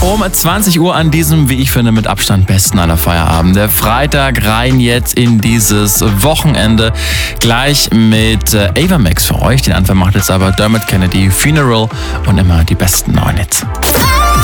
Um 20 Uhr an diesem, wie ich finde, mit Abstand besten aller Feierabende. Freitag rein jetzt in dieses Wochenende. Gleich mit Ava Max für euch. Den Anfang macht jetzt aber Dermot Kennedy, Funeral und immer die besten neuen Hits.